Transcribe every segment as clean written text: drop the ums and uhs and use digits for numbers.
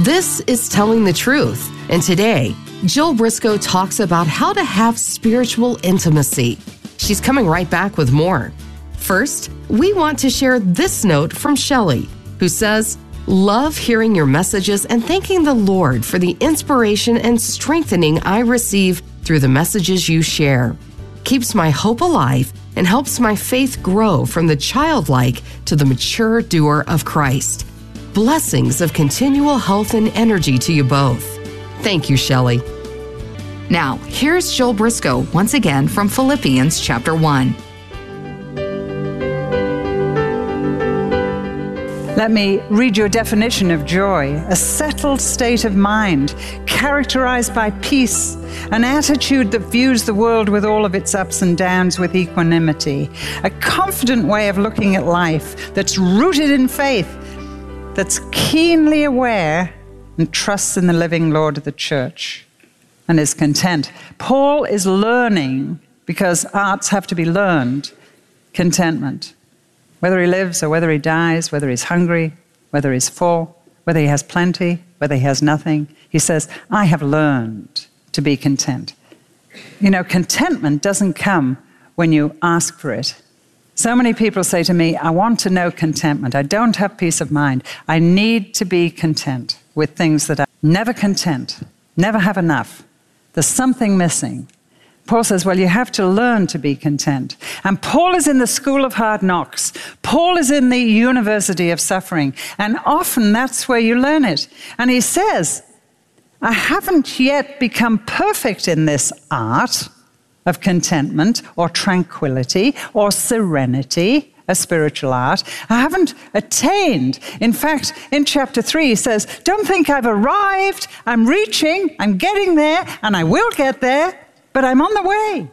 This is Telling the Truth, and today, Jill Briscoe talks about how to have spiritual intimacy. She's coming right back with more. First, we want to share this note from Shelley, who says, "Love hearing your messages and thanking the Lord for the inspiration and strengthening I receive through the messages you share. Keeps my hope alive and helps my faith grow from the childlike to the mature doer of Christ. Blessings of continual health and energy to you both." Thank you, Shelley. Now, here's Jill Briscoe once again from Philippians chapter 1. Let me read your definition of joy: a settled state of mind, characterized by peace, an attitude that views the world with all of its ups and downs with equanimity, a confident way of looking at life that's rooted in faith, that's keenly aware and trusts in the living Lord of the church, and is content. Paul is learning, because arts have to be learned, contentment. Whether he lives or whether he dies, whether he's hungry, whether he's full, whether he has plenty, whether he has nothing, he says, I have learned to be content. You know, contentment doesn't come when you ask for it. So many people say to me, I want to know contentment. I don't have peace of mind. I need to be content with things that are never content, never have enough. There's something missing. Paul says, well, you have to learn to be content. And Paul is in the school of hard knocks. Paul is in the university of suffering. And often that's where you learn it. And he says, I haven't yet become perfect in this art of contentment or tranquility or serenity, a spiritual art. I haven't attained. In fact, in chapter 3, he says, don't think I've arrived. I'm reaching, I'm getting there, and I will get there, but I'm on the way.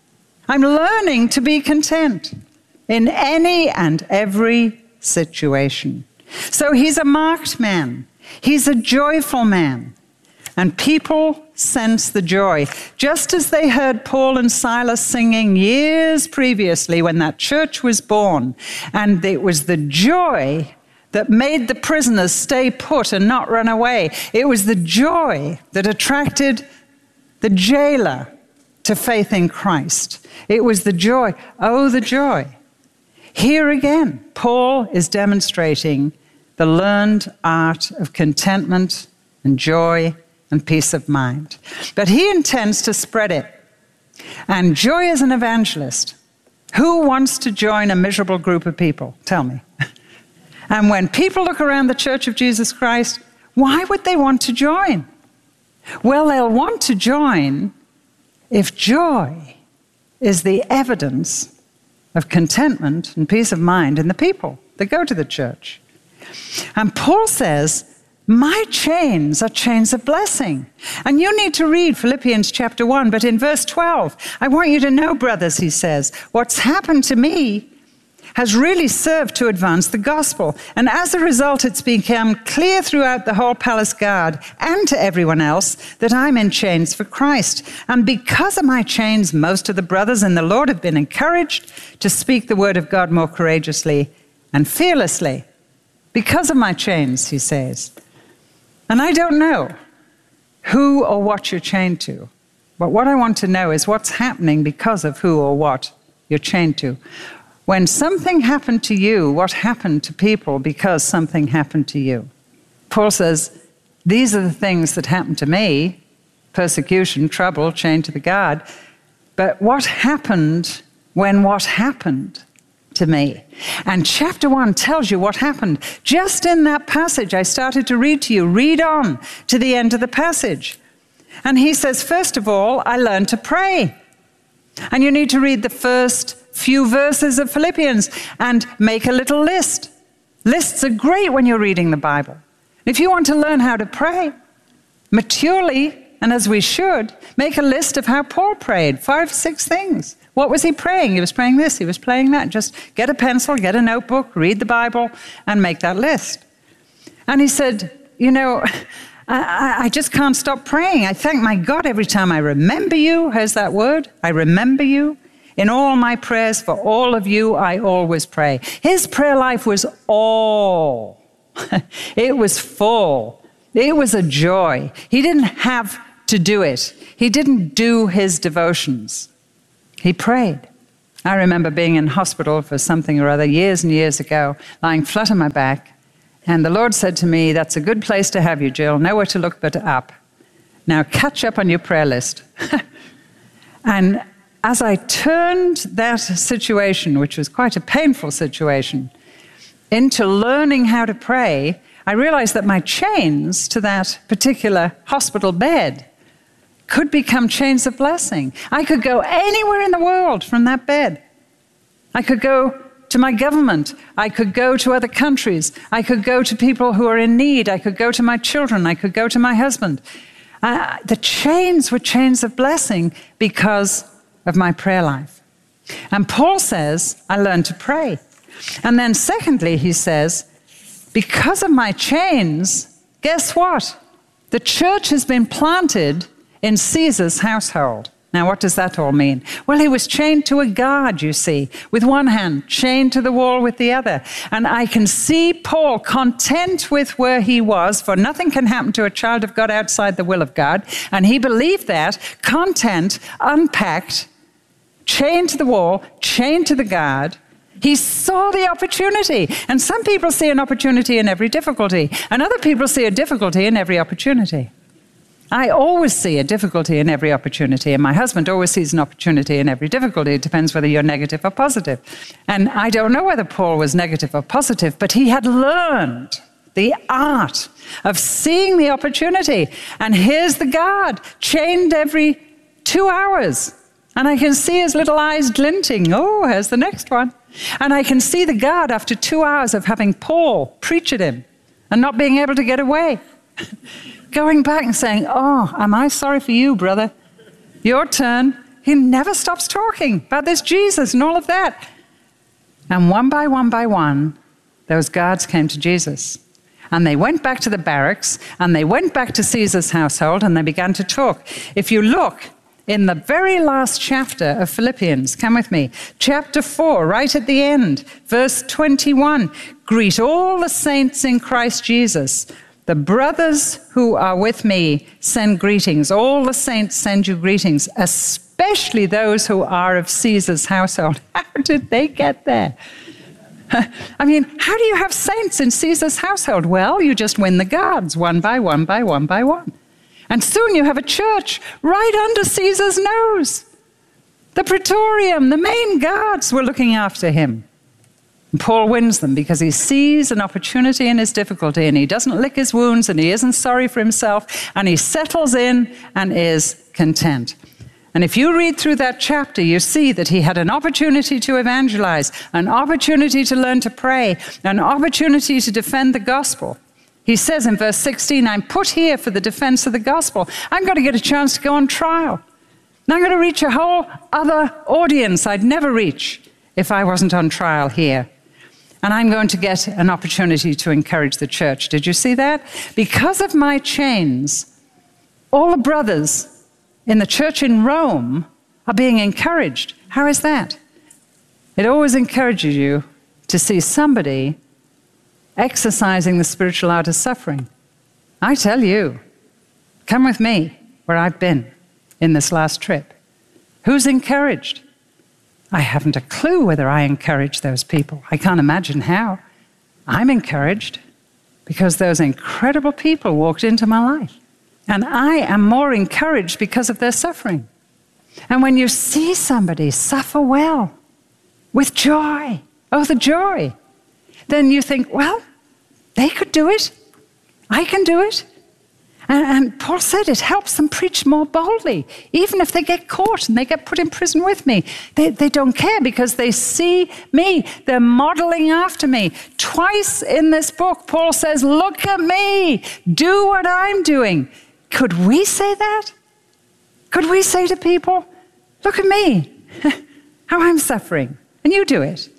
I'm learning to be content in any and every situation. So he's a marked man. He's a joyful man. And people sense the joy. Just as they heard Paul and Silas singing years previously when that church was born, and it was the joy that made the prisoners stay put and not run away. It was the joy that attracted the jailer to faith in Christ. It was the joy. Oh, the joy. Here again, Paul is demonstrating the learned art of contentment and joy and peace of mind. But he intends to spread it. And joy as an evangelist. Who wants to join a miserable group of people? Tell me. And when people look around the Church of Jesus Christ, why would they want to join? Well, they'll want to join if joy is the evidence of contentment and peace of mind in the people that go to the church. And Paul says, my chains are chains of blessing. And you need to read Philippians chapter 1, but in verse 12, I want you to know, brothers, he says, what's happened to me has really served to advance the gospel. And as a result, it's become clear throughout the whole palace guard and to everyone else that I'm in chains for Christ. And because of my chains, most of the brothers in the Lord have been encouraged to speak the word of God more courageously and fearlessly. Because of my chains, he says. And I don't know who or what you're chained to. But what I want to know is what's happening because of who or what you're chained to. When something happened to you, what happened to people because something happened to you? Paul says, these are the things that happened to me: persecution, trouble, chained to the guard. But what happened when what happened to me? And chapter 1 tells you what happened. Just in that passage I started to read to you, read on to the end of the passage. And he says, first of all, I learned to pray. And you need to read the first few verses of Philippians and make a little list. Lists are great when you're reading the Bible. If you want to learn how to pray maturely, and as we should, make a list of how Paul prayed, 5, 6 things. What was he praying? He was praying this, he was praying that. Just get a pencil, get a notebook, read the Bible, and make that list. And he said, you know, I just can't stop praying. I thank my God every time I remember you. Here's that word, I remember you. In all my prayers for all of you, I always pray. His prayer life was all. It was full. It was a joy. He didn't have to do it. He didn't do his devotions. He prayed. I remember being in hospital for something or other years and years ago, lying flat on my back, and the Lord said to me, "That's a good place to have you, Jill. Nowhere to look but up. Now catch up on your prayer list." And as I turned that situation, which was quite a painful situation, into learning how to pray, I realized that my chains to that particular hospital bed could become chains of blessing. I could go anywhere in the world from that bed. I could go to my government. I could go to other countries. I could go to people who are in need. I could go to my children. I could go to my husband. The chains were chains of blessing because of my prayer life. And Paul says, I learned to pray. And then secondly, he says, because of my chains, guess what? The church has been planted in Caesar's household. Now, what does that all mean? Well, he was chained to a guard, you see, with one hand, chained to the wall with the other. And I can see Paul content with where he was, for nothing can happen to a child of God outside the will of God. And he believed that, content, unpacked, chained to the wall, chained to the guard. He saw the opportunity. And some people see an opportunity in every difficulty, and other people see a difficulty in every opportunity. I always see a difficulty in every opportunity, and my husband always sees an opportunity in every difficulty. It depends whether you're negative or positive. And I don't know whether Paul was negative or positive, but he had learned the art of seeing the opportunity. And here's the guard, chained every 2 hours. And I can see his little eyes glinting. Oh, here's the next one. And I can see the guard after 2 hours of having Paul preach at him and not being able to get away. Going back and saying, "Oh, am I sorry for you, brother? Your turn." He never stops talking about this Jesus and all of that. And one by one, those guards came to Jesus. And they went back to the barracks, and they went back to Caesar's household, and they began to talk. If you look in the very last chapter of Philippians, come with me, chapter 4, right at the end, verse 21, "Greet all the saints in Christ Jesus. The brothers who are with me send greetings. All the saints send you greetings, especially those who are of Caesar's household." How did they get there? I mean, how do you have saints in Caesar's household? Well, you just win the guards one by one by one by one. And soon you have a church right under Caesar's nose. The Praetorium, the main guards were looking after him. And Paul wins them because he sees an opportunity in his difficulty, and he doesn't lick his wounds, and he isn't sorry for himself, and he settles in and is content. And if you read through that chapter, you see that he had an opportunity to evangelize, an opportunity to learn to pray, an opportunity to defend the gospel. He says in verse 16, "I'm put here for the defense of the gospel." I'm going to get a chance to go on trial. And I'm going to reach a whole other audience I'd never reach if I wasn't on trial here. And I'm going to get an opportunity to encourage the church. Did you see that? Because of my chains, all the brothers in the church in Rome are being encouraged. How is that? It always encourages you to see somebody exercising the spiritual art of suffering. I tell you, come with me where I've been in this last trip. Who's encouraged? I haven't a clue whether I encourage those people. I can't imagine how. I'm encouraged because those incredible people walked into my life. And I am more encouraged because of their suffering. And when you see somebody suffer well, with joy, oh, the joy, then you think, well, they could do it. I can do it. And Paul said it helps them preach more boldly. Even if they get caught and they get put in prison with me, they don't care because they see me. They're modeling after me. Twice in this book, Paul says, look at me. Do what I'm doing. Could we say that? Could we say to people, look at me, how I'm suffering, and you do it?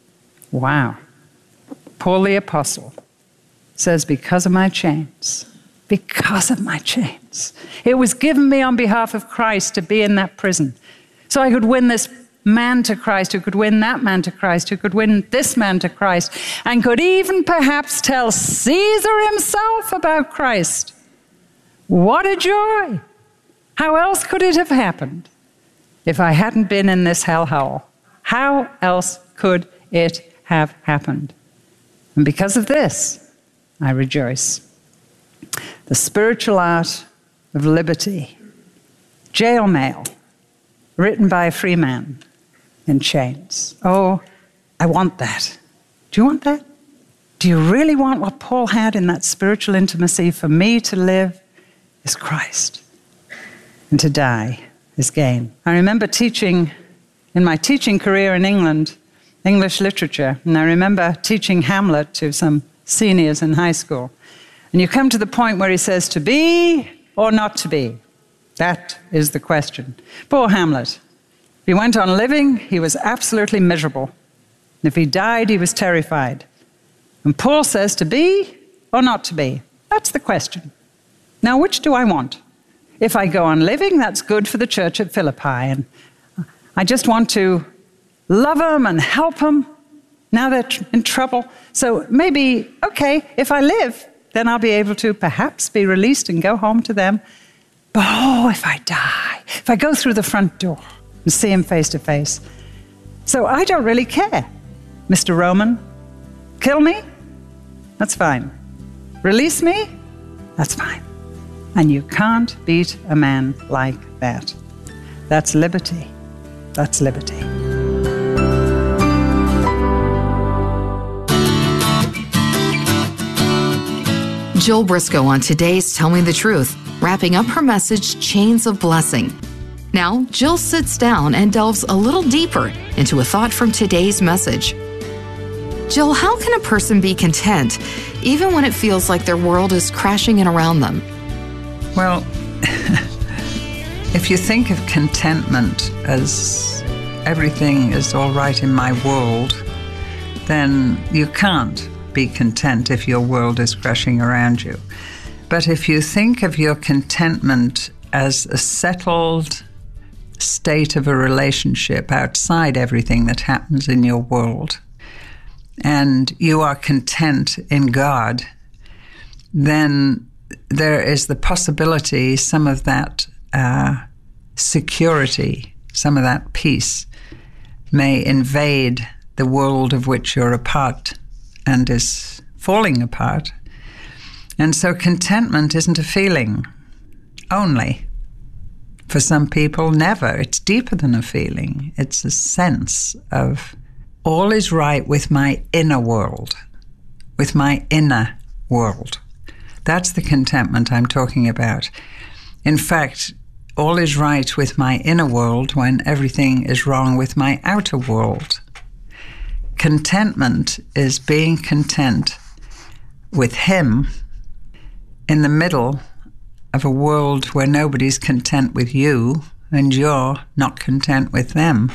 Wow. Paul the Apostle says, because of my chains, because of my chains. It was given me on behalf of Christ to be in that prison so I could win this man to Christ, who could win that man to Christ, who could win this man to Christ, and could even perhaps tell Caesar himself about Christ. What a joy! How else could it have happened if I hadn't been in this hellhole? How else could it have happened? And because of this, I rejoice. The spiritual art of liberty. Jail mail, written by a free man in chains. Oh, I want that. Do you want that? Do you really want what Paul had in that spiritual intimacy? For me to live is Christ, and to die is gain. I remember teaching in my teaching career in England, English literature, and I remember teaching Hamlet to some seniors in high school. And you come to the point where he says, to be or not to be? That is the question. Poor Hamlet. If he went on living, he was absolutely miserable. And if he died, he was terrified. And Paul says, to be or not to be? That's the question. Now, which do I want? If I go on living, that's good for the church at Philippi. And I just want to love them and help them. Now they're in trouble. So maybe, okay, if I live, then I'll be able to perhaps be released and go home to them. But oh, if I die, if I go through the front door and see him face to face. So I don't really care. Mr. Roman, kill me? That's fine. Release me? That's fine. And you can't beat a man like that. That's liberty. That's liberty. Jill Briscoe on today's Tell Me the Truth, wrapping up her message, Chains of Blessing. Now, Jill sits down and delves a little deeper into a thought from today's message. Jill, how can a person be content even when it feels like their world is crashing in around them? Well, if you think of contentment as everything is all right in my world, then you can't be content if your world is crashing around you. But if you think of your contentment as a settled state of a relationship outside everything that happens in your world, and you are content in God, then there is the possibility some of that security, some of that peace may invade the world of which you're a part and is falling apart. And so contentment isn't a feeling only. For some people, never. It's deeper than a feeling. It's a sense of all is right with my inner world, with my inner world. That's the contentment I'm talking about. In fact, all is right with my inner world when everything is wrong with my outer world. Contentment is being content with Him in the middle of a world where nobody's content with you and you're not content with them.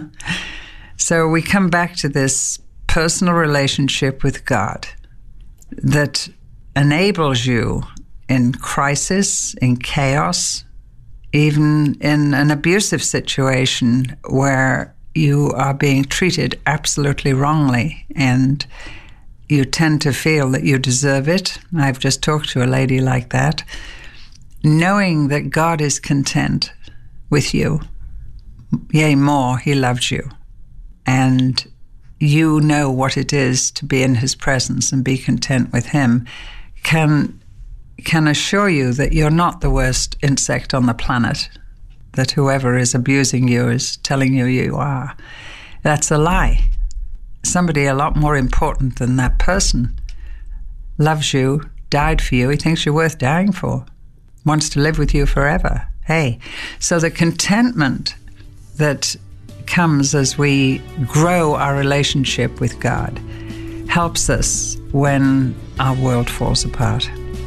So we come back to this personal relationship with God that enables you in crisis, in chaos, even in an abusive situation where you are being treated absolutely wrongly and you tend to feel that you deserve it. I've just talked to a lady like that. Knowing that God is content with you, yea, more, He loves you. And you know what it is to be in His presence and be content with Him, can assure you that you're not the worst insect on the planet, that whoever is abusing you is telling you you are. That's a lie. Somebody a lot more important than that person loves you, died for you. He thinks you're worth dying for, wants to live with you forever. Hey, so the contentment that comes as we grow our relationship with God helps us when our world falls apart.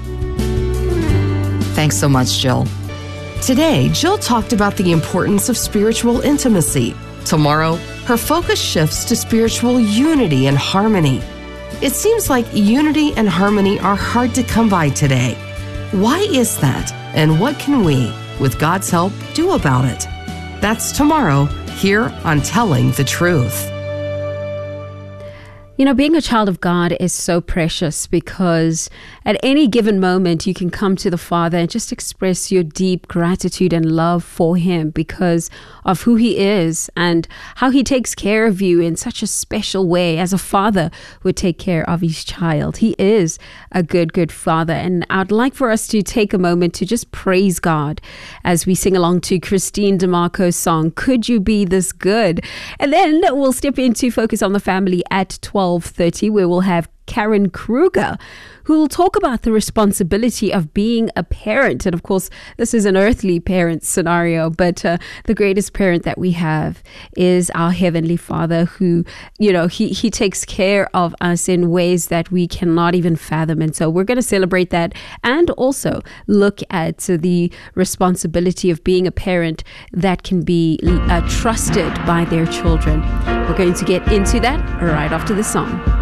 Thanks so much, Jill. Today, Jill talked about the importance of spiritual intimacy. Tomorrow, her focus shifts to spiritual unity and harmony. It seems like unity and harmony are hard to come by today. Why is that? And what can we, with God's help, do about it? That's tomorrow here on Telling the Truth. You know, being a child of God is so precious because at any given moment you can come to the Father and just express your deep gratitude and love for Him because of who He is and how He takes care of you in such a special way as a father would take care of his child. He is a good Father. And I'd like for us to take a moment to just praise God as we sing along to Christine DeMarco's song, Could You Be This Good? And then we'll step into Focus on the Family at 12:30, where we'll have Karen Kruger, who will talk about the responsibility of being a parent. And of course, this is an earthly parent scenario, but the greatest parent that we have is our Heavenly Father, who, you know, he takes care of us in ways that we cannot even fathom. And so we're going to celebrate that and also look at the responsibility of being a parent that can be trusted by their children. We're going to get into that right after the song.